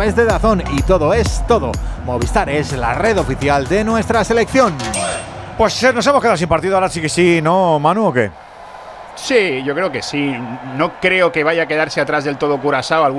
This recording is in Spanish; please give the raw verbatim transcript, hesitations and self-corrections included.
través de DAZN y todo es todo. Movistar es la red oficial de nuestra selección. Pues eh, nos hemos quedado sin partido, ahora sí que sí, ¿no, Manu, o qué? Sí, yo creo que sí. No creo que vaya a quedarse atrás del todo Curazao.